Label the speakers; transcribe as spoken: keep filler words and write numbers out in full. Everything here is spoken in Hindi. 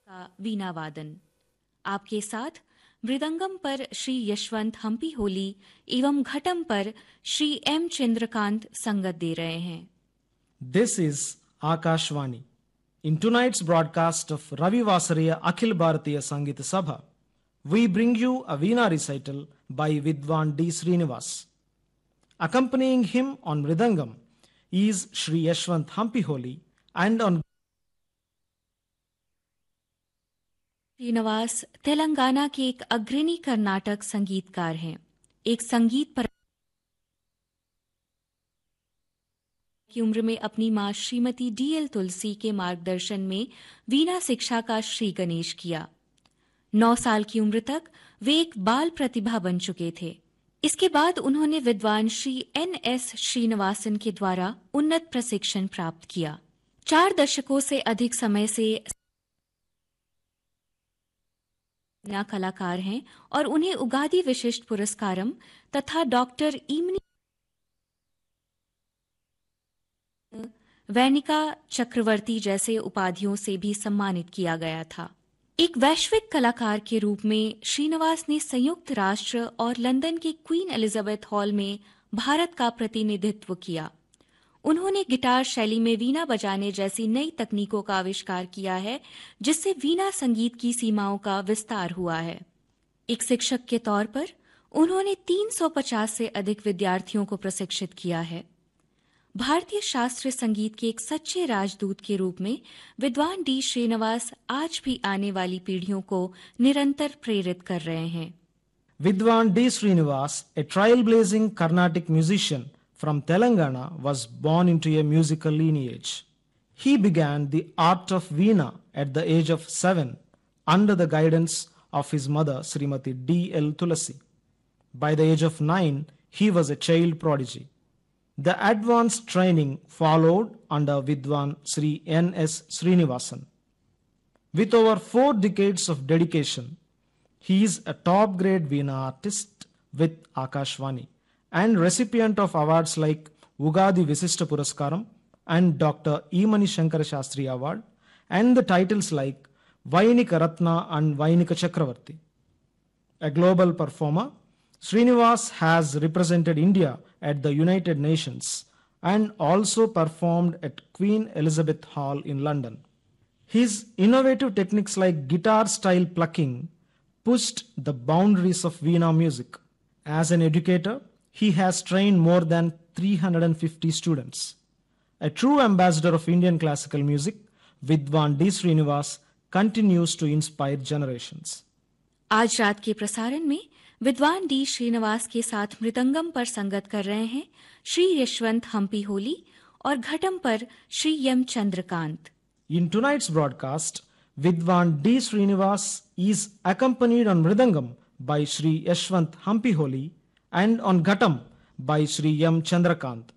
Speaker 1: का वीणा वादन। आपके साथ मृदंगम पर श्री यशवंत हम्पी होली एवं घटम पर श्री एम चंद्रकांत संगत दे रहे हैं।
Speaker 2: This is Akashvani. In tonight's broadcast of Ravi Vasariya Akhil Bharatiya Sangeeta Sabha, we bring you a Veena recital by Vidwan D. Srinivas. Accompanying him on Mridangam is Shri Yashwant Hampi Holi, and on
Speaker 1: Srinivas Telangana के एक अग्रणी कर्नाटक संगीतकार हैं। एक संगीत पर की उम्र में अपनी मां श्रीमती डी एल तुलसी के मार्गदर्शन में वीणा शिक्षा का श्री गणेश किया। नौ साल की उम्र तक वे एक बाल प्रतिभा बन चुके थे। इसके बाद उन्होंने विद्वान श्री एन एस श्रीनिवासन के द्वारा उन्नत प्रशिक्षण प्राप्त किया। चार दशकों से अधिक समय से वीणा कलाकार हैं और उन्हें उगादी विशिष्ट पुरस्कारम तथा डॉक्टर ईमनी वैनिका चक्रवर्ती जैसे उपाधियों से भी सम्मानित किया गया था। एक वैश्विक कलाकार के रूप में श्रीनिवास ने संयुक्त राष्ट्र और लंदन के क्वीन एलिजाबेथ हॉल में भारत का प्रतिनिधित्व किया। उन्होंने गिटार शैली में वीणा बजाने जैसी नई तकनीकों का आविष्कार किया है, जिससे वीणा संगीत की सीमाओं का विस्तार हुआ है। एक शिक्षक के तौर पर उन्होंने तीन सौ पचास से अधिक विद्यार्थियों को प्रशिक्षित किया है। भारतीय शास्त्रीय संगीत के एक सच्चे राजदूत के रूप में विद्वान डी श्रीनिवास आज भी आने वाली पीढ़ियों को निरंतर प्रेरित कर रहे हैं।
Speaker 2: Vidwan D. Srinivas, a trailblazing Carnatic musician from Telangana, was born into a musical lineage. He began the art of Veena at the age of seven under the guidance of his mother, Srimati D. L. Tulasi. By the age of nine, he was a child prodigy. The advanced training followed under Vidwan Sri N S Srinivasan. With over four decades of dedication, he is a top-grade Veena artist with Akashvani and recipient of awards like Ugadi Visishta Puraskaram and Doctor E. Mani Shankara Shastri Award, and the titles like Vainika Ratna and Vainika Chakravarti. A global performer, Srinivas has represented India at the United Nations and also performed at Queen Elizabeth Hall in London. His innovative techniques like guitar-style plucking pushed the boundaries of Veena music. As an educator, he has trained more than three hundred fifty students. A true ambassador of Indian classical music, Vidwan D. Srinivas continues to inspire generations.
Speaker 1: आज रात के प्रसारण में विद्वान डी श्रीनिवास के साथ मृदंगम पर संगत कर रहे हैं श्री यशवंत हम्पी होली और घटम पर Shri M Chandrakant.
Speaker 2: In tonight's broadcast, Vidwan D. Srinivas is accompanied on Mridangam by Shri Yashwant Hampi Holi and on Ghatam by Shri M. Chandrakant.